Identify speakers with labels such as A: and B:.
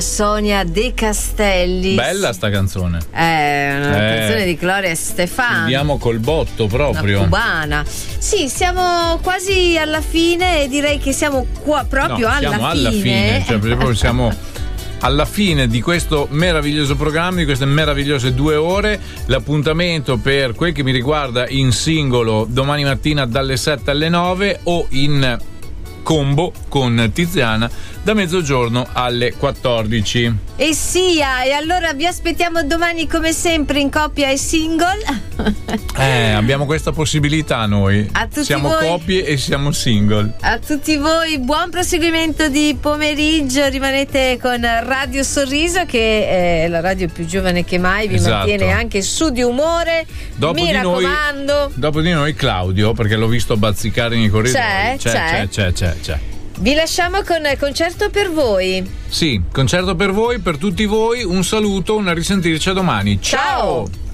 A: Sonia De Castelli.
B: Bella sta canzone.
A: Una canzone di Gloria Stefan.
B: Andiamo col botto proprio.
A: Una cubana. Sì, siamo quasi alla fine e direi che siamo qua proprio alla fine.
B: Cioè proprio siamo alla fine di questo meraviglioso programma, di queste meravigliose 2 ore. L'appuntamento per quel che mi riguarda in singolo domani mattina dalle 7 alle 9 o in combo con Tiziana da mezzogiorno alle 14.
A: E sia, e allora vi aspettiamo domani come sempre in coppia e single.
B: Abbiamo questa possibilità noi. Siamo
A: voi,
B: coppie e siamo single.
A: A tutti voi buon proseguimento di pomeriggio, rimanete con Radio Sorriso che è la radio più giovane che mai, vi mantiene anche su di umore. Mi raccomando.
B: Dopo di noi Claudio, perché l'ho visto bazzicare nei corridoi. C'è.
A: Vi lasciamo con Concerto per voi.
B: Sì, concerto per voi, per tutti voi. Un saluto, una risentirci a domani. Ciao!